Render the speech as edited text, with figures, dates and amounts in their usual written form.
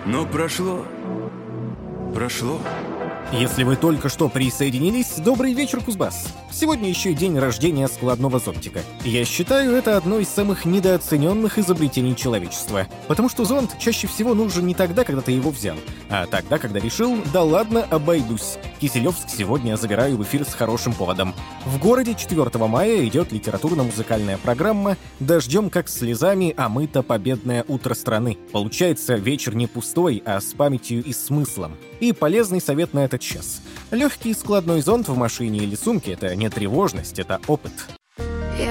Но прошло. Прошло. Если вы только что присоединились, добрый вечер, Кузбасс. Сегодня еще и день рождения складного зонтика. Я считаю, это одно из самых недооцененных изобретений человечества. Потому что зонт чаще всего нужен не тогда, когда ты его взял, а тогда, когда решил, да ладно, обойдусь. Киселевск сегодня забираю в эфир с хорошим поводом. В городе 4 мая идет литературно-музыкальная программа «Дождем как слезами омыто победное утро страны». Получается, вечер не пустой, а с памятью и смыслом. И полезный совет на этот час. Легкий складной зонт в машине или сумке — это не тревожность, это опыт.